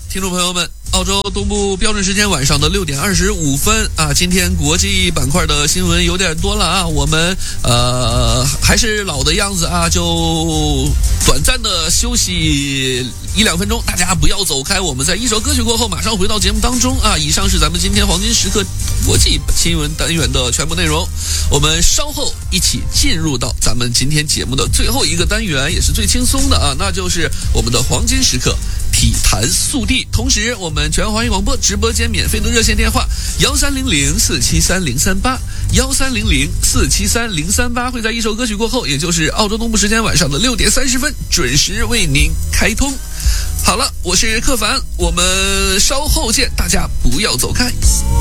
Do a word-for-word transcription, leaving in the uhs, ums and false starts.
听众朋友们，澳洲东部标准时间晚上的六点二十五分啊，今天国际板块的新闻有点多了啊，我们呃还是老的样子啊，就短暂的休息一两分钟，大家不要走开，我们在一首歌曲过后马上回到节目当中啊。以上是咱们今天黄金时刻国际新闻单元的全部内容，我们稍后一起进入到咱们今天节目的最后一个单元，也是最轻松的啊，那就是我们的黄金时刻体坛速递。同时我们全华语广播直播间免费的热线电话幺三零零四七三零三八幺三零零四七三零三八会在一首歌曲过后，也就是澳洲东部时间晚上的六点三十分准时为您开通。好了，我是克凡，我们稍后见，大家不要走开。